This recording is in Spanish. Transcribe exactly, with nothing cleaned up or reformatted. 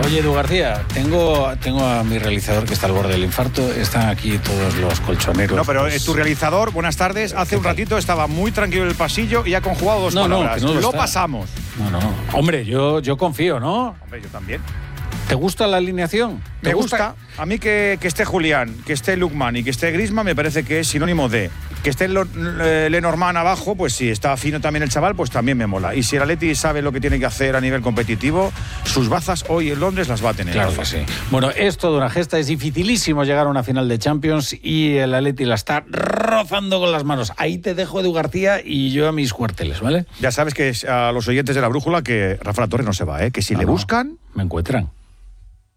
Oye, Edu García, tengo, tengo a mi realizador que está al borde del infarto. Están aquí todos los colchoneros. No, pero pues... tu realizador, buenas tardes. Hace un ratito estaba muy tranquilo en el pasillo y ha conjugado dos no, palabras. No, que no lo lo pasamos. No, no. Hombre, yo, yo confío, ¿no? Hombre, yo también. ¿Te gusta la alineación? ¿Te Me gusta? gusta. A mí que, que esté Julián, que esté Lukman y que esté Griezmann me parece que es sinónimo de. Que esté Lenormand abajo, pues si está fino también el chaval, pues también me mola. Y si el Atleti sabe lo que tiene que hacer a nivel competitivo, sus bazas hoy en Londres las va a tener. Claro que sí. Bueno, es toda una gesta, es dificilísimo llegar a una final de Champions y el Atleti la está rozando con las manos. Ahí te dejo, Edu García, y yo a mis cuarteles, ¿vale? Ya sabes que a los oyentes de La Brújula que Rafa La Torre no se va, ¿eh? Que si no, le no. buscan... Me encuentran.